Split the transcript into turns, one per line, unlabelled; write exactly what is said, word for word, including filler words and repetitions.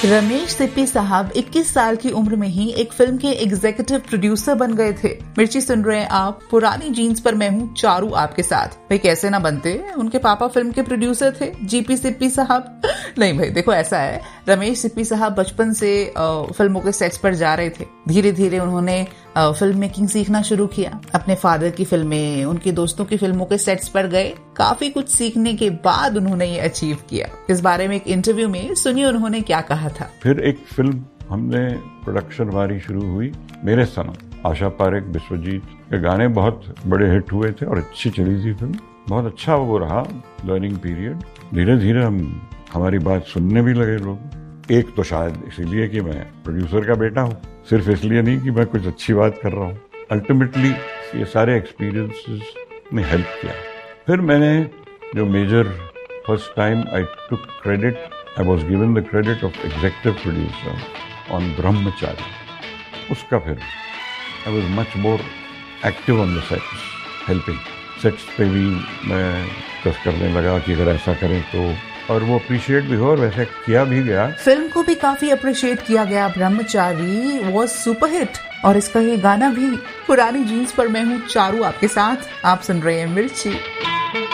रमेश सिप्पी साहब इक्कीस साल की उम्र में ही एक फिल्म के एग्जीक्यूटिव प्रोड्यूसर बन गए थे। मिर्ची सुन रहे हैं आप, पुरानी जीन्स पर मैं हूँ चारू आपके साथ। भाई कैसे ना बनते, उनके पापा फिल्म के प्रोड्यूसर थे, जीपी सिप्पी साहब। नहीं भाई देखो ऐसा है, रमेश सिप्पी साहब बचपन से फिल्मों के सेट्स पर जा रहे थे। धीरे धीरे उन्होंने फिल्म मेकिंग सीखना शुरू किया। अपने फादर की फिल्में, उनके दोस्तों की फिल्मों के सेट्स पर गए। काफी कुछ सीखने के बाद उन्होंने ये अचीव किया। इस बारे में एक इंटरव्यू में सुनिए उन्होंने क्या कहा था।
फिर एक फिल्म हमने प्रोडक्शन हमारी शुरू हुई, मेरे सनम। आशा पारेख, विश्वजीत के गाने बहुत बड़े हिट हुए थे और अच्छी चली थी फिल्म। बहुत अच्छा वो रहा लर्निंग पीरियड। धीरे धीरे हम हमारी बात सुनने भी लगे लोग। एक तो शायद इसीलिए कि मैं प्रोड्यूसर का बेटा हूँ, सिर्फ इसलिए नहीं कि मैं कुछ अच्छी बात कर रहा हूँ। अल्टीमेटली ये सारे एक्सपीरियंसेस ने हेल्प किया। फिर मैंने जो major first time I took credit, I was given the credit of executive producer on ब्रह्मचारी। उसका फिर I was much more active on the sets, helping. Sets पे भी मैं डिस्कस करने लगा कि अगर ऐसा करें तो, और वो अप्रिशिएट भी हो और वैसे किया भी गया।
फिल्म को भी काफी अप्रिशिएट किया गया। ब्रह्मचारी वाज सुपरहिट और इसका ये गाना भी। पुरानी जीन्स पर मैं हूँ चारू आपके साथ। आप सुन रहे हैं मिर्ची।